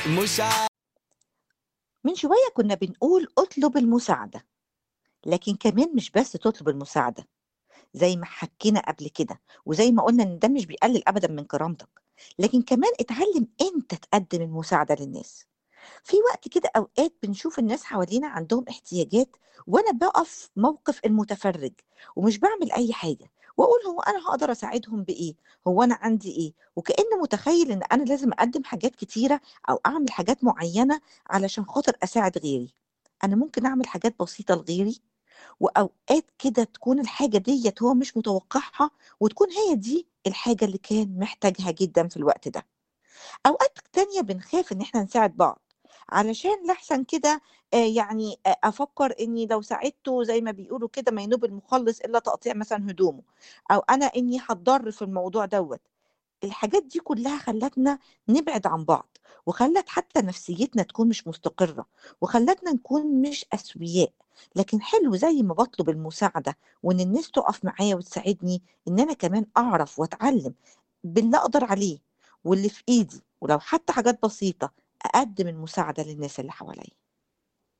مساعدة. من شوية كنا بنقول اطلب المساعدة، لكن كمان مش بس تطلب المساعدة زي ما حكينا قبل كده، وزي ما قلنا إن ده مش بيقلل أبدا من كرامتك، لكن كمان اتعلم إمتى تقدم المساعدة للناس. في وقت كده أوقات بنشوف الناس حوالينا عندهم احتياجات، وأنا بقف موقف المتفرج ومش بعمل أي حاجة، وأقول هو أنا هقدر أساعدهم بإيه؟ هو أنا عندي إيه؟ وكأنه متخيل إن أنا لازم أقدم حاجات كتيرة أو أعمل حاجات معينة علشان خاطر أساعد غيري. أنا ممكن أعمل حاجات بسيطة لغيري، وأوقات كده تكون الحاجة ديّة هو مش متوقعها، وتكون هي دي الحاجة اللي كان محتاجها جدًا في الوقت ده. أوقات تانية بنخاف إن إحنا نساعد بعض، علشان لأحسن كده يعني أفكّر إني لو ساعدته زي ما بيقولوا كده ما ينوب المخلّص إلا تقطيع مثلًا هدومه، أو أنا إني هاتضر في الموضوع دوّة. الحاجات دي كلّها خلّتنا نبعد عن بعض، وخلّت حتى نفسيتنا تكون مش مستقرة، وخلّتنا نكون مش أسوياء. لكن حلو زي ما باطلب المساعدة وإن الناس تُقف معايا وتساعدني، إن أنا كمان أعرف وأتعلّم باللي أقدر عليه واللي في إيدي، ولو حتى حاجات بسيطة أقدّم المساعدة للناس اللي حواليّا.